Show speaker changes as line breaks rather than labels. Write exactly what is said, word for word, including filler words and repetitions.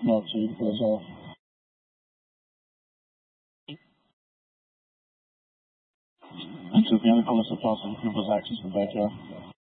Mark two goes off. Until the other comments are passing, people's access to better.